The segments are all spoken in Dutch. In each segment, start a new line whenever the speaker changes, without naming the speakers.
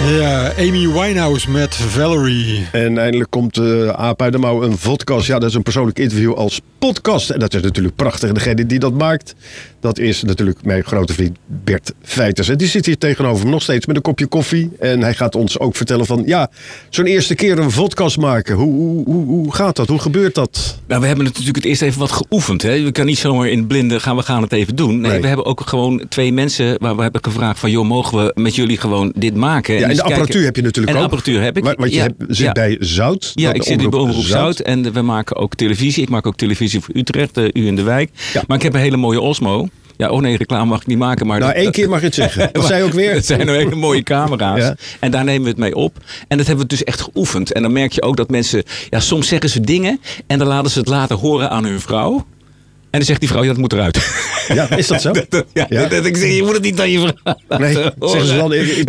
Ja, Amy Winehouse met Valerie.
En eindelijk komt Aap uit de Mouw, een podcast. Ja, dat is een persoonlijk interview als podcast. En dat is natuurlijk prachtig. Degene die dat maakt, dat is natuurlijk mijn grote vriend Bert Veiters. En die zit hier tegenover me nog steeds met een kopje koffie. En hij gaat ons ook vertellen van, ja, zo'n eerste keer een podcast maken. Hoe gaat dat? Hoe gebeurt dat?
Nou, we hebben natuurlijk het eerst even wat geoefend. Hè? We kunnen niet zomaar in het blinde we gaan het even doen. Nee. We hebben ook gewoon 2 mensen waar we hebben gevraagd van, joh, mogen we met jullie gewoon dit maken?
Ja, en de apparatuur heb je natuurlijk ook.
En de apparatuur heb ik.
Want je zit bij Zout.
Ja, ik zit bij Omroep Zout. En we maken ook televisie. Ik maak ook televisie voor Utrecht, U in de Wijk. Ja. Maar ik heb een hele mooie Osmo. Ja, oh nee, reclame mag ik niet maken. Maar
1 keer mag je het zeggen. Dat zei ook weer.
Het zijn nou hele mooie camera's. Ja. En daar nemen we het mee op. En dat hebben we dus echt geoefend. En dan merk je ook dat mensen, ja, soms zeggen ze dingen en dan laten ze het laten horen aan hun vrouw. En dan zegt die vrouw, ja, dat moet eruit. Ja,
is dat zo?
Ik zeg, je moet het niet aan je vrouw laten.
Nee, zeggen ze dan.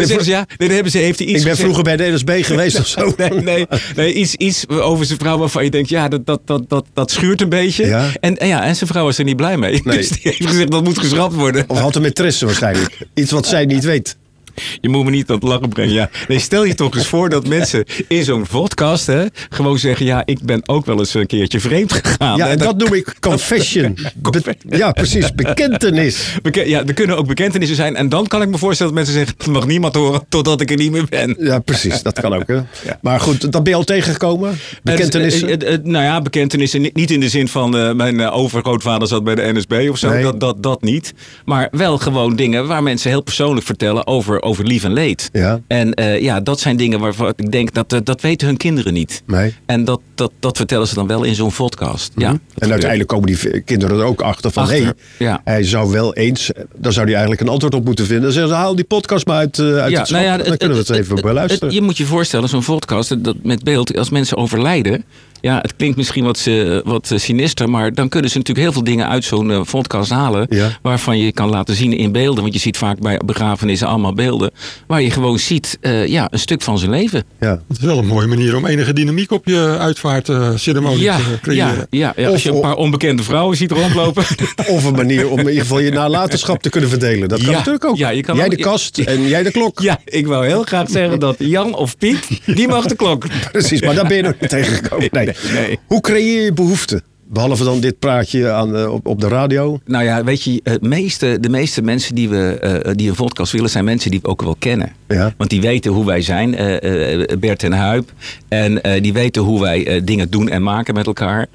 Ik ben vroeger bij de NSB geweest of zo.
Nee, iets over zijn vrouw waarvan je denkt, ja, dat schuurt een beetje. Ja. En zijn vrouw was er niet blij mee. Nee. Dus die heeft gezegd, dat moet geschrapt worden.
Of had een maîtresse waarschijnlijk. Iets wat zij niet weet.
Je moet me niet aan het lachen brengen. Ja. Nee, stel je toch eens voor dat mensen in zo'n podcast gewoon zeggen, ja, ik ben ook wel eens een keertje vreemd gegaan.
Ja, en dat noem ik confession. Ja, precies. Bekentenis.
Er kunnen ook bekentenissen zijn. En dan kan ik me voorstellen dat mensen zeggen, het mag niemand horen totdat ik er niet meer ben.
Ja, precies. Dat kan ook. Hè? Ja. Maar goed, dat ben je al tegengekomen? Bekentenissen?
Nou ja, bekentenissen. Niet in de zin van mijn overgrootvader zat bij de NSB of zo. Nee. Dat niet. Maar wel gewoon dingen waar mensen heel persoonlijk vertellen over lief en leed. Ja. En dat zijn dingen waarvan ik denk dat weten hun kinderen niet. Nee. En dat vertellen ze dan wel in zo'n podcast. Mm-hmm. Ja,
en uiteindelijk komen die kinderen er ook achter van, hij zou wel eens, daar zou hij eigenlijk een antwoord op moeten vinden. Dan zeggen ze, haal die podcast maar uit het schap. Dan kunnen we het even beluisteren.
Je moet je voorstellen, zo'n podcast dat met beeld, als mensen overlijden. Ja, het klinkt misschien wat sinister, maar dan kunnen ze natuurlijk heel veel dingen uit zo'n podcast halen. Ja. Waarvan je kan laten zien in beelden. Want je ziet vaak bij begrafenissen allemaal beelden. Waar je gewoon ziet, een stuk van zijn leven.
Ja. Het is wel een mooie manier om enige dynamiek op je uitvaartceremonie te creëren.
Ja, als je een paar onbekende vrouwen ziet rondlopen.
Of een manier om in ieder geval je nalatenschap te kunnen verdelen. Dat kan natuurlijk ook. Ja, jij de kast en jij de klok.
Ja, ik wou heel graag zeggen dat Jan of Piet, die mag de klok.
Precies, maar daar ben je nog niet tegengekomen. Nee. Hoe creëer je behoefte? Behalve dan dit praatje op de radio.
Nou ja, weet je, de meeste mensen die een podcast willen, zijn mensen die we ook wel kennen. Ja. Want die weten hoe wij zijn, Bert en Huib. En die weten hoe wij dingen doen en maken met elkaar.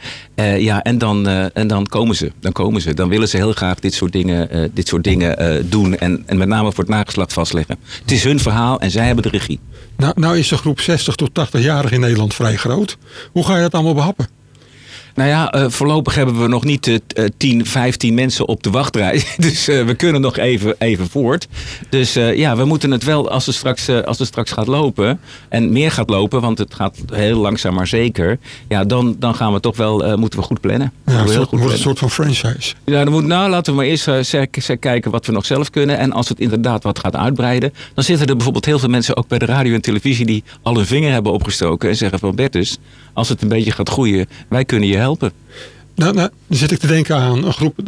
En dan komen ze. Dan willen ze heel graag dit soort dingen doen. En met name voor het nageslacht vastleggen. Het is hun verhaal en zij hebben de regie.
Nou is de groep 60 tot 80-jarigen in Nederland vrij groot. Hoe ga je dat allemaal behappen?
Nou ja, voorlopig hebben we nog niet 10, 15 mensen op de wachtrij. Dus we kunnen nog even voort. Dus we moeten het wel, als het straks gaat lopen en meer gaat lopen, want het gaat heel langzaam maar zeker. Ja, dan gaan we toch wel, moeten we goed plannen.
Ja, het wordt een soort van franchise.
Ja, laten we maar eerst kijken wat we nog zelf kunnen. En als het inderdaad wat gaat uitbreiden, dan zitten er bijvoorbeeld heel veel mensen ook bij de radio en televisie die al hun vinger hebben opgestoken en zeggen van Bertus, als het een beetje gaat groeien, wij kunnen je helpen.
Nou, dan zit ik te denken aan een groep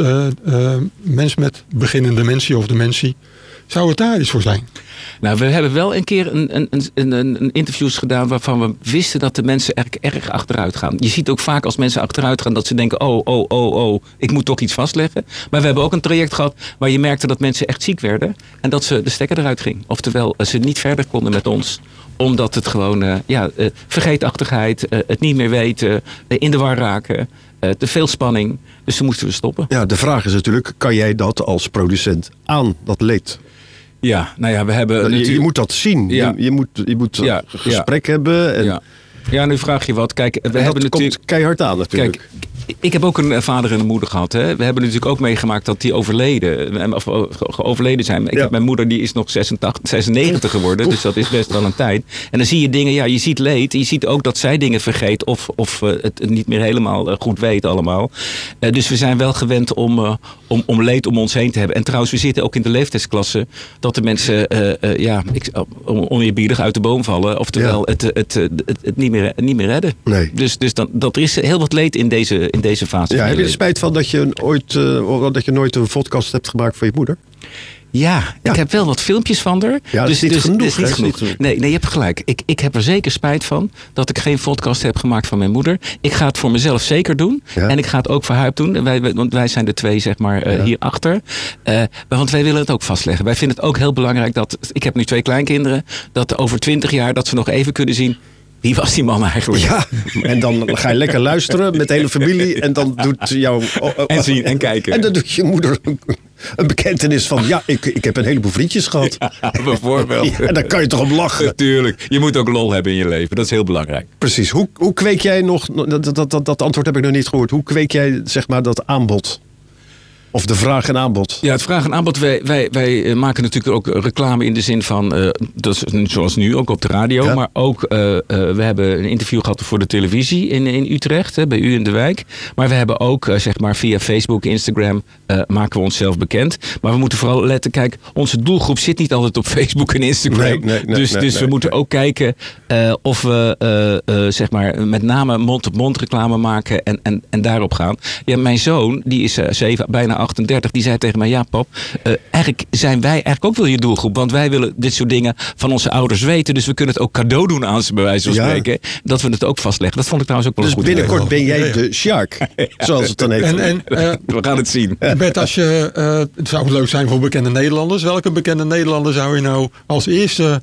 mensen met beginnende dementie of dementie. Zou het daar iets voor zijn?
Nou, we hebben wel een keer een interviews gedaan waarvan we wisten dat de mensen erg achteruit gaan. Je ziet ook vaak als mensen achteruit gaan dat ze denken, ik moet toch iets vastleggen. Maar we hebben ook een traject gehad waar je merkte dat mensen echt ziek werden en dat ze de stekker eruit ging. Oftewel, ze niet verder konden met ons. Omdat het gewoon, vergeetachtigheid, het niet meer weten, in de war raken, te veel spanning. Dus toen moesten we stoppen.
Ja, de vraag is natuurlijk, kan jij dat als producent aan, dat leed?
Ja, nou ja, we hebben...
Je moet dat zien. Ja. Je moet gesprek hebben. En...
Ja, nu vraag je wat. Kijk,
we hebben natuurlijk keihard aan natuurlijk.
Kijk, ik heb ook een vader en een moeder gehad. Hè. We hebben natuurlijk ook meegemaakt dat die overleden zijn. Ik heb mijn moeder, die is nog 96 geworden. Dus dat is best wel een tijd. En dan zie je dingen, je ziet leed. Je ziet ook dat zij dingen vergeet of het niet meer helemaal goed weet allemaal. Dus we zijn wel gewend om leed om ons heen te hebben. En trouwens, we zitten ook in de leeftijdsklasse dat de mensen oneerbiedig uit de boom vallen. Oftewel het niet meer redden. Nee. Dus dat er is heel wat leed in deze fase.
Ja, heb je er spijt van dat je nooit een podcast hebt gemaakt voor je moeder?
Ja, ik heb wel wat filmpjes van haar.
Ja, dat is niet genoeg.
Is niet genoeg. Nee, je hebt gelijk. Ik heb er zeker spijt van dat ik geen podcast heb gemaakt van mijn moeder. Ik ga het voor mezelf zeker doen.
Ja.
En ik ga het ook voor Huip doen. Want wij zijn de twee, zeg maar, hierachter. Want wij willen het ook vastleggen. Wij vinden het ook heel belangrijk dat... Ik heb nu 2 kleinkinderen. Dat over 20 jaar dat ze nog even kunnen zien... Wie was die man eigenlijk?
Ja, en dan ga je lekker luisteren met de hele familie. En dan doet jouw...
En zien en kijken.
En dan doet je moeder een bekentenis van... Ja, ik heb een heleboel vriendjes gehad.
Ja, bijvoorbeeld.
Ja, en daar kan je toch om lachen.
Natuurlijk. Je moet ook lol hebben in je leven. Dat is heel belangrijk.
Precies. Hoe kweek jij nog... Dat antwoord heb ik nog niet gehoord. Hoe kweek jij, zeg maar, dat aanbod? Of de vraag en aanbod?
Ja, het vraag en aanbod. Wij maken natuurlijk ook reclame in de zin van... dat is zoals nu, ook op de radio. Ja. Maar ook, we hebben een interview gehad voor de televisie in Utrecht. Bij u in de wijk. Maar we hebben ook, zeg maar, via Facebook, Instagram... maken we onszelf bekend. Maar we moeten vooral letten, kijk... Onze doelgroep zit niet altijd op Facebook en Instagram. Dus we moeten ook kijken... of we, zeg maar, met name mond-op-mond reclame maken... en daarop gaan. Ja, mijn zoon, die is 7, bijna 38, die zei tegen mij... Ja, pap, eigenlijk zijn wij eigenlijk ook wel je doelgroep. Want wij willen dit soort dingen van onze ouders weten. Dus we kunnen het ook cadeau doen aan ze, bij wijze van spreken. Dat we het ook vastleggen. Dat vond ik trouwens ook wel
dus
goed.
Dus binnenkort ben jij de Sjaak, zoals het dan heet.
We gaan het zien.
Bert, als je, het zou leuk zijn voor bekende Nederlanders. Welke bekende Nederlander zou je nou als eerste...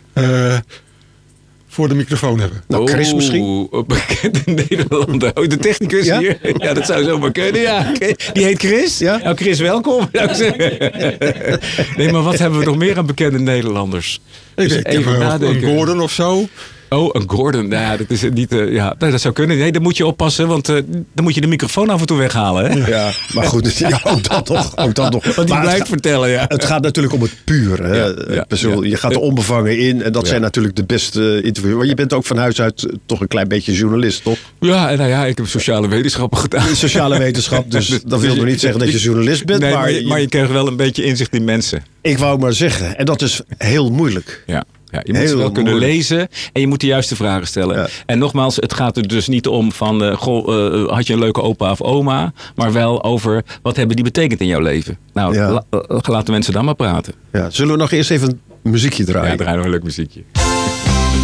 voor de microfoon hebben?
Nou, Chris misschien?
Bekende Nederlander. Oh, de technicus hier? Ja, dat zou zomaar kunnen, ja. Die heet Chris?
Ja?
Nou, Chris, welkom. Nee, maar wat hebben we nog meer aan bekende Nederlanders?
Ik denk even nadenken. Een Gordon of zo.
Oh, een Gordon. Nou, dat is niet... dat zou kunnen. Nee, dan moet je oppassen, want dan moet je de microfoon af en toe weghalen. Hè?
Ja, maar goed. Ja, ook dat nog.
Want die blijft vertellen, ja.
Het gaat natuurlijk om het puur. Hè? Je gaat er onbevangen in. En dat zijn natuurlijk de beste interviews. Maar je bent ook van huis uit toch een klein beetje journalist, toch?
Ja, ik heb sociale wetenschappen gedaan.
Sociale wetenschap, dus dat wil nog niet zeggen dat je journalist bent.
Nee, maar je krijgt wel een beetje inzicht in mensen.
Ik wou maar zeggen. En dat is heel moeilijk.
Ja. Ja, je moet wel kunnen lezen en je moet de juiste vragen stellen. Ja. En nogmaals, het gaat er dus niet om van... had je een leuke opa of oma? Maar wel over wat hebben die betekend in jouw leven? Nou, laten mensen dan maar praten.
Ja, zullen we nog eerst even een muziekje draaien?
Ja, draai nog een leuk muziekje.